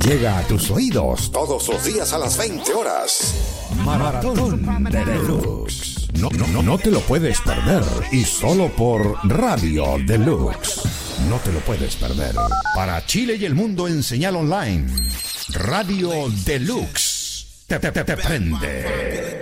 Llega a tus oídos todos los días a las 20 horas. Maratón Deluxe. No te lo puedes perder. Y solo por Radio Deluxe. No te lo puedes perder. Para Chile y el mundo en señal online. Radio Deluxe. Te prende.